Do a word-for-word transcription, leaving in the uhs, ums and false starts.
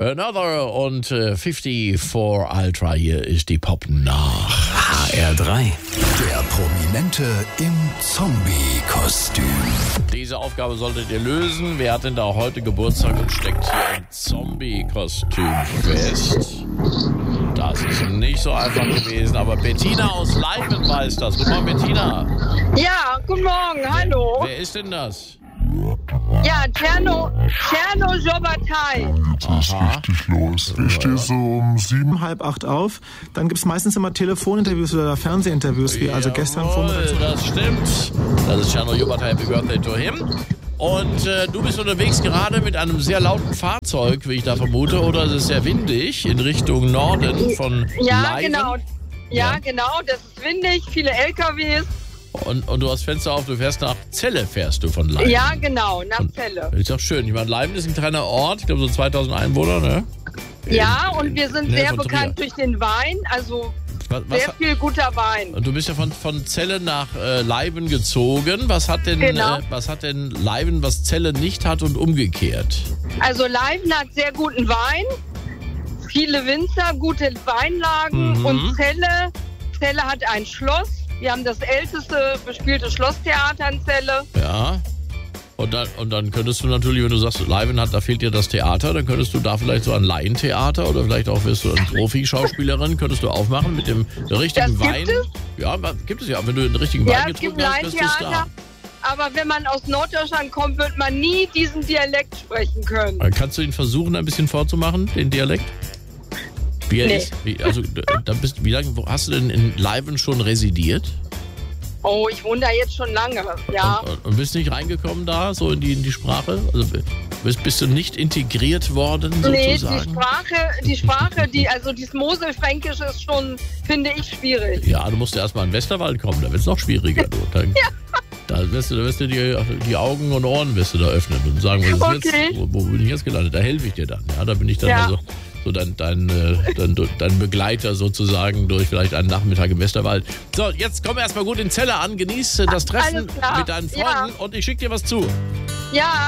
Another und äh, fünfundfünfzig Ultra, hier ist die Pop nach H R drei. Der Prominente im Zombie-Kostüm. Diese Aufgabe solltet ihr lösen. Wer hat denn da heute Geburtstag und steckt hier im Zombie-Kostüm fest? Das ist nicht so einfach gewesen, aber Bettina aus Leiben weiß das. Guten Morgen, Bettina. Ja, guten Morgen, hallo. Wer ist denn das? Ja, Tscherno, Tscherno Jobatai. Jetzt ist richtig los. Ich stehe so um sieben, halb acht auf. Dann gibt es meistens immer Telefoninterviews oder Fernsehinterviews, wie also gestern Vormittag. Das stimmt. Das ist Tscherno Jobatai, Happy Birthday to him. Und äh, du bist unterwegs gerade mit einem sehr lauten Fahrzeug, wie ich da vermute, oder es ist sehr windig in Richtung Norden von Ja, Leiven. genau. Ja, ja, genau. Das ist windig, viele L K Ws. Und, und du hast Fenster auf, du fährst nach Celle, fährst du von Leiven. Ja, genau, nach Celle. Das ist doch schön. Ich meine, Leiven ist ein kleiner Ort, ich glaube so zweitausend Einwohner, ne? Ja, In- und in- wir sind in der sehr von bekannt Trier. durch den Wein, also Was, was, sehr viel guter Wein. Und du bist ja von, von Celle nach äh, Leiven gezogen. Was hat denn Genau. äh, was hat denn Leiven, was Celle nicht hat und umgekehrt? Also Leiven hat sehr guten Wein, viele Winzer, gute Weinlagen Mhm. und Celle, Celle hat ein Schloss. Wir haben das älteste bespielte Schlosstheater in Celle. Ja. Und dann, und dann könntest du natürlich, wenn du sagst, Leiven hat, da fehlt dir das Theater, dann könntest du da vielleicht so ein Laientheater oder vielleicht auch wirst du eine Profi-Schauspielerin, könntest du aufmachen mit dem richtigen Das Wein. gibt es? Ja, gibt es ja. Wenn du den richtigen Ja, Wein es gibt getrunken hast, bist du Star. Laientheater. Aber wenn man aus Norddeutschland kommt, wird man nie diesen Dialekt sprechen können. Dann kannst du ihn versuchen, ein bisschen vorzumachen, den Dialekt? Wie er Nee. ist? Wie, also, da bist, wie lange wo, hast du denn in Leiven schon residiert? Oh, ich wohne da jetzt schon lange, ja. Und, und bist nicht reingekommen da, so in die, in die Sprache? Also bist, bist du nicht integriert worden, Nee, die sozusagen? Sprache, die Sprache, die, also dieses Moselfränkisch ist schon, finde ich, schwierig. Ja, du musst erst mal in den Westerwald kommen, da wird es noch schwieriger. Du. Dann, Da wirst du, da wirst du die, die Augen und Ohren wirst du da öffnen und sagen, was ist Okay. jetzt, wo, wo bin ich jetzt gelandet? Da helfe ich dir dann. Ja, da bin ich dann Ja. also so dein, dein, äh, dein, dein Begleiter sozusagen durch vielleicht einen Nachmittag im Westerwald. So, jetzt komm erst mal gut in Celle an, genieß äh, das Treffen Alles klar. mit deinen Ja. Freunden und ich schicke dir was zu. Ja.